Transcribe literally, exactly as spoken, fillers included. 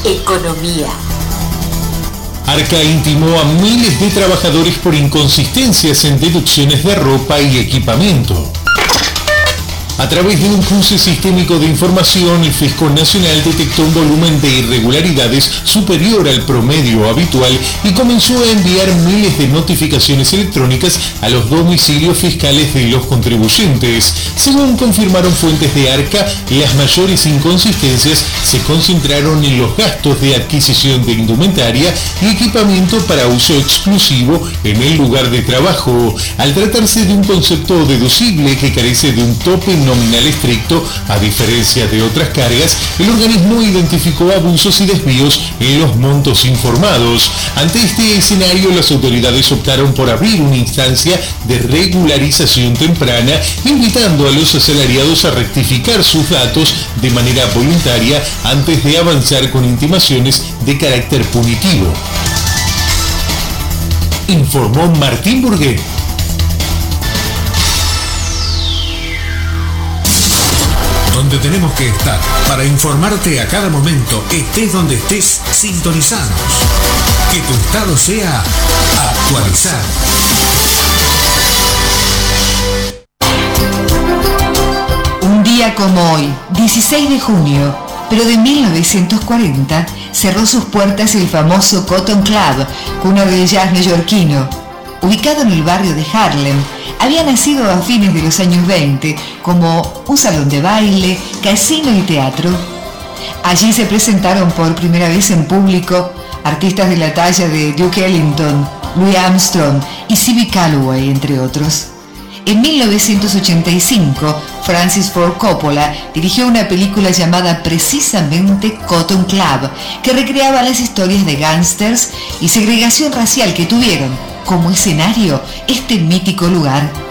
economía. Arca intimó a miles de trabajadores por inconsistencias en deducciones de ropa y equipamiento. A través de un cruce sistémico de información, el Fisco Nacional detectó un volumen de irregularidades superior al promedio habitual y comenzó a enviar miles de notificaciones electrónicas a los domicilios fiscales de los contribuyentes. Según confirmaron fuentes de Arca, las mayores inconsistencias se concentraron en los gastos de adquisición de indumentaria y equipamiento para uso exclusivo en el lugar de trabajo. Al tratarse de un concepto deducible que carece de un tope nominal estricto, a diferencia de otras cargas, el organismo identificó abusos y desvíos en los montos informados. Ante este escenario, las autoridades optaron por abrir una instancia de regularización temprana, invitando a los asalariados a rectificar sus datos de manera voluntaria antes de avanzar con intimaciones de carácter punitivo. Informó Martín Burgué. Donde tenemos que estar para informarte a cada momento, estés donde estés, sintonizados. Que tu estado sea actualizado. Un día como hoy, dieciséis de junio, pero de mil novecientos cuarenta, cerró sus puertas el famoso Cotton Club, cuna del jazz neoyorquino. Ubicado en el barrio de Harlem, había nacido a fines de los años veinte como un salón de baile, casino y teatro. Allí se presentaron por primera vez en público artistas de la talla de Duke Ellington, Louis Armstrong y Ziggy Calloway, entre otros. En mil novecientos ochenta y cinco, Francis Ford Coppola dirigió una película llamada precisamente Cotton Club, que recreaba las historias de gángsters y segregación racial que tuvieron como escenario este mítico lugar.